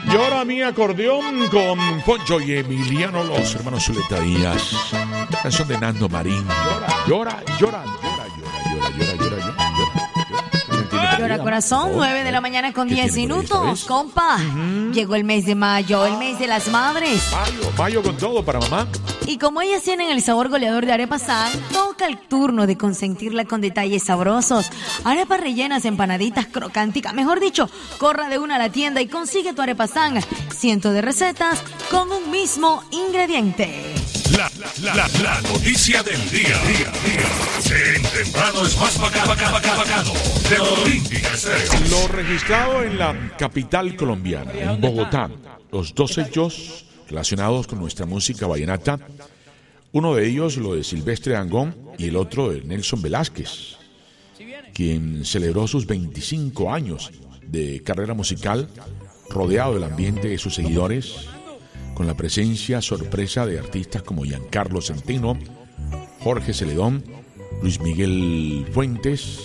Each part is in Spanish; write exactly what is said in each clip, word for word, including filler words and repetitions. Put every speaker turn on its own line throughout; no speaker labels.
Y ahora mi acordeón con Poncho y Emiliano, los hermanos Zuleta Díaz. Canción de Nando Marín. Llora, llora, llora, llora, llora, llora, llora, llora, llora.
Llora corazón, nueve de la mañana con diez minutos, compa. Uh-huh. Llegó el mes de mayo, el mes de las madres.
Mayo, mayo con todo para mamá.
Y como ellas tienen el sabor goleador de Arepa San, toca el turno de consentirla con detalles sabrosos. Arepas rellenas, empanaditas, crocánticas. Mejor dicho, corra de una a la tienda y consigue tu Arepa San. Cientos de recetas con un mismo ingrediente.
La, la, la, la noticia del día. día, día. En temprano es más bacano, bacano, bacano de Olímpica Estéreo.
Lo registrado en la capital colombiana, en Bogotá, los dos hechos relacionados con nuestra música vallenata, uno de ellos lo de Silvestre Dangond y el otro de Nelson Velázquez, quien celebró sus veinticinco años de carrera musical rodeado del ambiente de sus seguidores, con la presencia sorpresa de artistas como Giancarlo Centeno, Jorge Celedón, Luis Miguel Fuentes,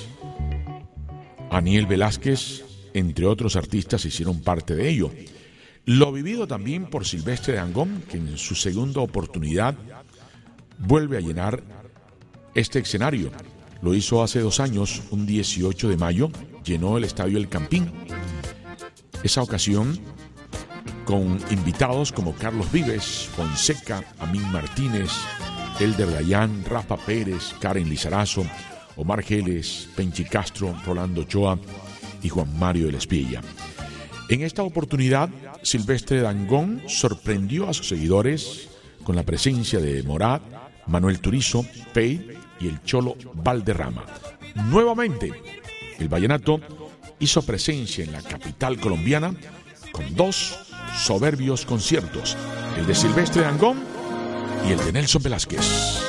Aniel Velázquez, entre otros artistas hicieron parte de ello. Lo vivido también por Silvestre Dangond, que en su segunda oportunidad vuelve a llenar este escenario. Lo hizo hace dos años, un dieciocho de mayo, llenó el estadio El Campín. Esa ocasión con invitados como Carlos Vives, Fonseca, Amín Martínez, Elder Dayan, Rafa Pérez, Karen Lizarazo, Omar Geles, Penchi Castro, Rolando Ochoa y Juan Mario de la Espilla. En esta oportunidad, Silvestre Dangond sorprendió a sus seguidores con la presencia de Morat, Manuel Turizo, Pei y el Cholo Valderrama. Nuevamente, el vallenato hizo presencia en la capital colombiana con dos soberbios conciertos, el de Silvestre Dangond y el de Nelson Velázquez.